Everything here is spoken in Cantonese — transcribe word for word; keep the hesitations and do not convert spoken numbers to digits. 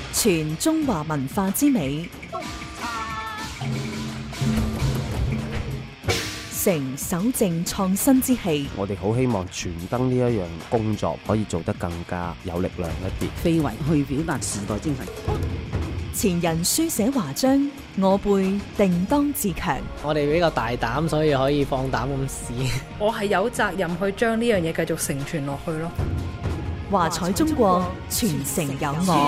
傳中華文化之美，承守正創新之氣。 我哋好希望傳燈呢一樣工作可以做得更加有力量一啲， 非遺去表達時代精神。 前人書寫華章，我輩定當自強。 我哋比較大膽，所以可以放膽咁試。 我係有責任去將呢樣嘢繼續承傳落去咯。 華彩中國，傳承有我。